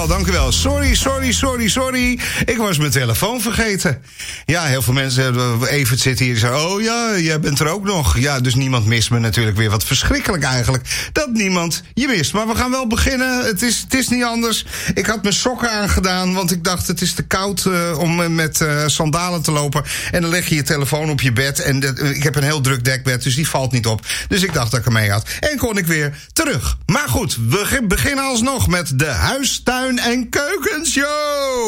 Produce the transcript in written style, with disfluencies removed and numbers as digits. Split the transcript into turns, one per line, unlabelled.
dank u wel. Sorry. Ik was mijn telefoon vergeten. Ja, heel veel mensen, Evert zit hier en zegt, oh ja, jij bent er ook nog. Ja, dus niemand mist me natuurlijk weer. Wat verschrikkelijk eigenlijk, dat niemand je mist. Maar we gaan wel beginnen, het is niet anders. Ik had mijn sokken aangedaan, want ik dacht, het is te koud om met sandalen te lopen. En dan leg je je telefoon op je bed. En ik heb een heel druk dekbed, dus die valt niet op. Dus ik dacht dat ik hem mee had. En kon ik weer terug. Maar goed, we beginnen alsnog met de huistuin- en keukenshow.